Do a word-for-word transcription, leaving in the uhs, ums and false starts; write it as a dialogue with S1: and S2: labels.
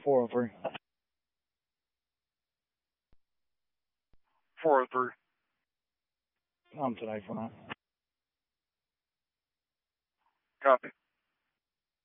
S1: four oh three.
S2: four oh three.
S1: I'm today for that.
S2: Copy.